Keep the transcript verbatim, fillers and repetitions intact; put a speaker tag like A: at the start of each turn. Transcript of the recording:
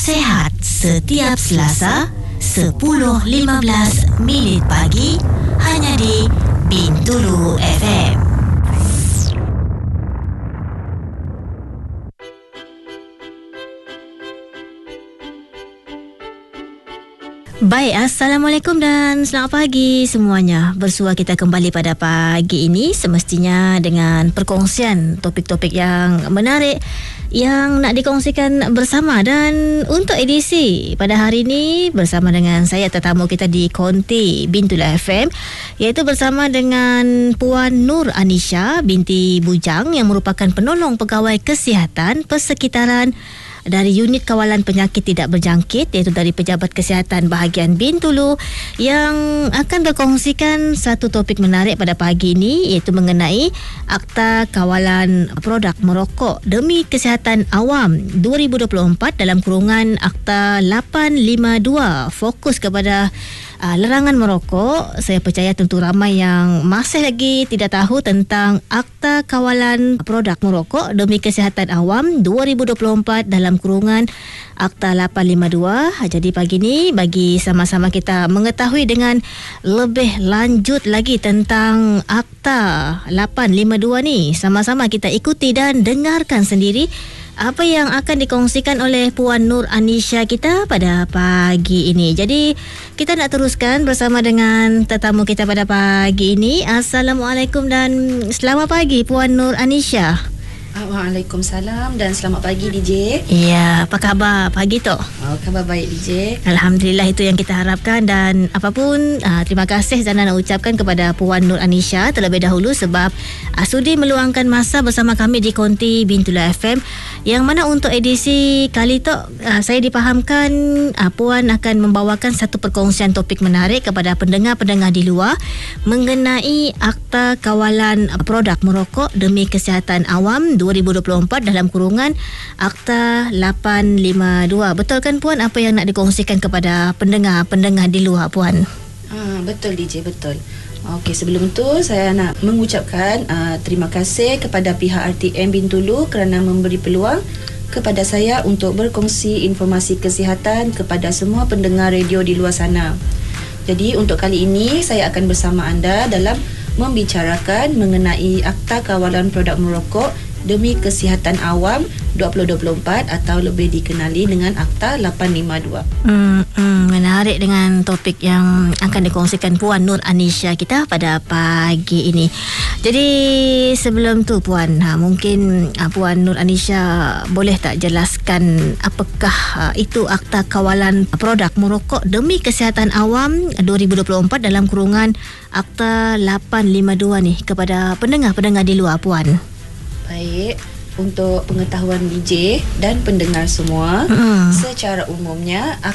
A: Sehat setiap Selasa sepuluh lima belas minit pagi hanya di Bintulu F M. Baik, Assalamualaikum dan selamat pagi semuanya. Bersua kita kembali pada pagi ini, semestinya dengan perkongsian topik-topik yang menarik yang nak dikongsikan bersama. Dan untuk edisi pada hari ini bersama dengan saya, tetamu kita di Konti Bintulu F M, iaitu bersama dengan Puan Nur Anisha binti Bujang yang merupakan penolong pegawai kesihatan persekitaran dari Unit Kawalan Penyakit Tidak Berjangkit, iaitu dari Pejabat Kesihatan Bahagian Bintulu, yang akan berkongsikan satu topik menarik pada pagi ini, iaitu mengenai Akta Kawalan Produk Merokok Demi Kesihatan Awam dua ribu dua puluh empat dalam kurungan Akta lapan lima dua, fokus kepada Uh, larangan merokok. Saya percaya tentu ramai yang masih lagi tidak tahu tentang Akta Kawalan Produk Merokok Demi Kesihatan Awam dua ribu dua puluh empat dalam kurungan Akta lapan lima dua. Jadi pagi ni bagi sama-sama kita mengetahui dengan lebih lanjut lagi tentang Akta lapan lima dua ni, sama-sama kita ikuti dan dengarkan sendiri apa yang akan dikongsikan oleh Puan Nur Anisha kita pada pagi ini. Jadi kita nak teruskan bersama dengan tetamu kita pada pagi ini. Assalamualaikum dan selamat pagi Puan Nur Anisha.
B: Waalaikumsalam dan selamat pagi D J.
A: Ya, apa khabar pagi tu?
B: Oh, khabar baik D J.
A: Alhamdulillah, itu yang kita harapkan. Dan apapun, uh, terima kasih Zana nak ucapkan kepada Puan Nur Anisha terlebih dahulu sebab uh, sudi meluangkan masa bersama kami di Konti Bintulu F M, yang mana untuk edisi kali tu uh, saya dipahamkan uh, Puan akan membawakan satu perkongsian topik menarik kepada pendengar-pendengar di luar mengenai Akta Kawalan Produk Merokok Demi Kesihatan Awam dua ribu dua puluh empat dalam kurungan Akta lapan lima dua. Betul kan Puan apa yang nak dikongsikan kepada pendengar-pendengar di luar Puan?
B: Ah, betul D J, betul. Okey, sebelum tu saya nak mengucapkan uh, terima kasih kepada pihak R T M Bintulu kerana memberi peluang kepada saya untuk berkongsi informasi kesihatan kepada semua pendengar radio di luar sana. Jadi untuk kali ini saya akan bersama anda dalam membicarakan mengenai Akta Kawalan Produk Merokok Demi Kesihatan Awam dua ribu dua puluh empat atau lebih dikenali dengan Akta lapan lima dua.
A: Hmm, hmm, menarik dengan topik yang akan dikongsikan Puan Nur Anisha kita pada pagi ini. Jadi sebelum tu Puan, ha, mungkin ha, Puan Nur Anisha boleh tak jelaskan apakah ha, itu Akta Kawalan Produk Merokok Demi Kesihatan Awam dua ribu dua puluh empat dalam kurungan Akta lapan lima dua ni kepada pendengar-pendengar di luar Puan?
B: Baik, untuk pengetahuan D J dan pendengar semua, mm. secara umumnya